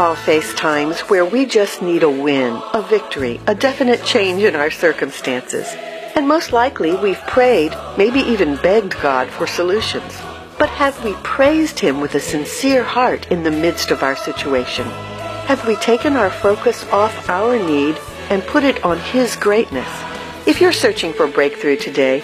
all face times where we just need a win, a victory, a definite change in our circumstances. And most likely we've prayed, maybe even begged God for solutions. But have we praised Him with a sincere heart in the midst of our situation? Have we taken our focus off our need and put it on His greatness? If you're searching for breakthrough today,